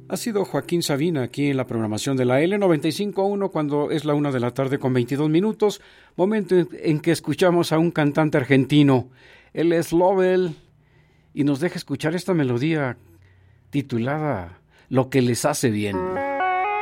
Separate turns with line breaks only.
Ha sido Joaquín Sabina aquí en la programación de la L95.1 cuando es la 1 de la tarde con 22 minutos, momento en que escuchamos a un cantante argentino. Él es Lovell y nos deja escuchar esta melodía titulada Lo que les hace bien.